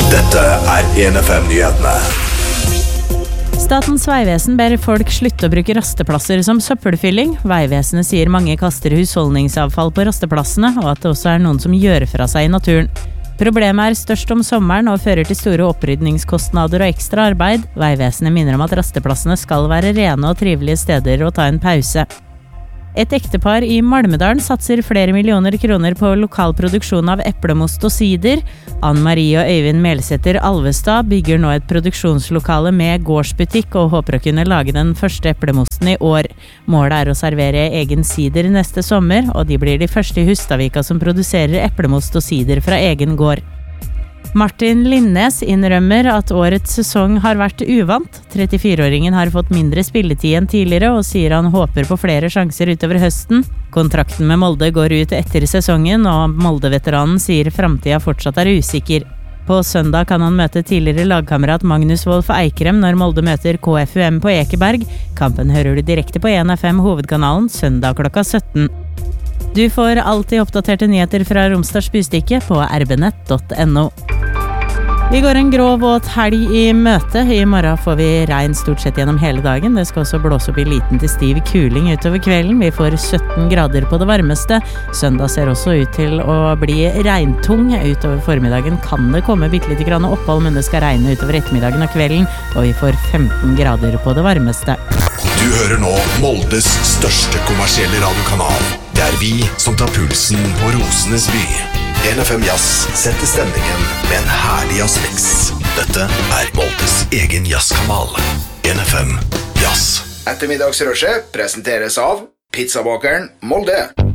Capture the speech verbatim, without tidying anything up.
Dette er en F M-nyhetene. Statens Vegvesen ber folk slutte å bruke rasteplasser som søppelfylling. Vegvesenet sier mange kaster husholdningsavfall på rasteplassene, og at det også er noen som gjør fra seg i naturen. Problemet er størst om sommeren og fører til store opprydningskostnader og ekstra arbeid. Vegvesenet minner om at rasteplassene skal være rene og trivelige steder å ta en pause. Et ektepar i Malmedalen satser flere millioner kroner på lokal produksjon av eplemost og sider. Ann-Marie og Øyvind Melsæter Alvestad bygger nå et produksjonslokale med gårdsbutikk og håper å kunne lage den første eplemosten i år. Målet er å servere egen sider neste sommer, og de blir de første i Hustadvika som produserer eplemost og sider fra egen gård. Martin Linnes innrømmer at årets sesong har vært uvant. trettifire-åringen har fått mindre spilletid enn tidligere og sier han håper på flere sjanser utover høsten. Kontrakten med Molde går ut etter sesongen, og Molde-veteranen sier fremtiden fortsatt er usikker. På søndag kan han møte tidligere lagkamerat Magnus Wolff Eikrem når Molde møter K F U M på Ekeberg. Kampen hører du direkte på en F M hovedkanalen søndag klokka sytten. Du får alltid oppdaterte nyheter fra Romsdals Bystykke på r b nett punktum n o. Vi går en grå våt helg i møte. I morgen får vi regn stort sett gjennom hele dagen. Det skal også blåse opp i liten til stiv kuling utover kvelden. Vi får sytten grader på det varmeste. Søndag ser også ut til å bli regntung. Utover formiddagen kan det komme bitte litt grann opphold, men det skal regne utover ettermiddagen og kvelden, og vi får femten grader på det varmeste. Du hører nå Moldes største kommersielle radiokanal. Det er vi som tar pulsen på Rosenes by. en F M Jazz setter stemningen med en herlig jazzmix. Dette er Moldes egen jazzkanal. en F M Jazz. Ettermiddagsrushet presenteres av Pizzabakeren Molde.